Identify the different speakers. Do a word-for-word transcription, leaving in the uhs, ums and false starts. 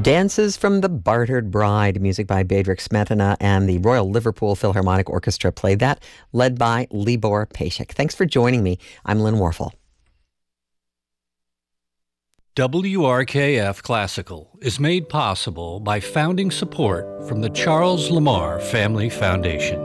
Speaker 1: Dances from the Bartered Bride, music by Bedřich Smetana and the Royal Liverpool Philharmonic Orchestra played that, led by Libor Pejsik. Thanks for joining me. I'm Lynn Warfel.
Speaker 2: W R K F Classical is made possible by founding support from the Charles Lamar Family Foundation.